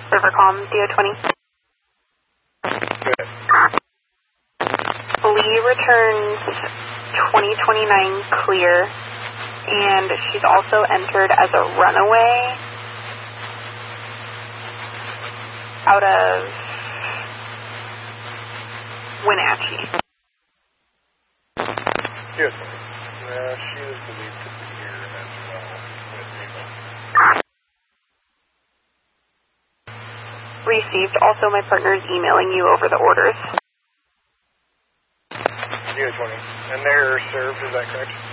Rivercom, DO20. Good. Lee returns 2029 clear, and she's also entered as a runaway out of Wenatchee. Good. She is believed to be here as well with Ava. Received. Also, my partner's emailing you over the orders. DO20. And they're served, is that correct?